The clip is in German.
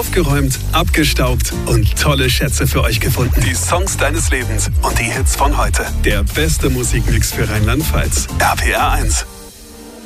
Aufgeräumt, abgestaubt und tolle Schätze für euch gefunden. Die Songs deines Lebens und die Hits von heute. Der beste Musikmix für Rheinland-Pfalz. RPR 1.